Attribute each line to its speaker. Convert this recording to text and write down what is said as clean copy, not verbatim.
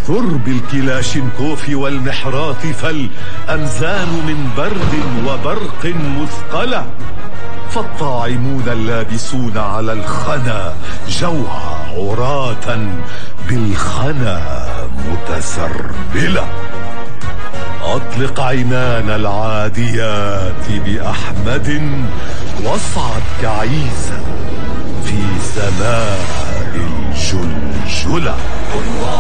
Speaker 1: ثر بالكلاشنكوف والمحرات، فالأمزان من برد وبرق مثقلة. فالطاعمون اللابسون على الخنا جوعى عراة بالخنا متسربلة. أطلق عينان العاديات بأحمد، واصعد كعيسى في سماء الجلجلة.